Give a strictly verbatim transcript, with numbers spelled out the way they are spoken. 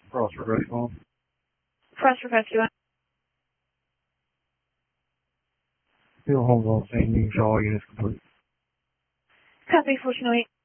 Cross request phone. Cross request you want? Field home zone, Saint Dean, show all units complete. Copy, fourteen oh eight.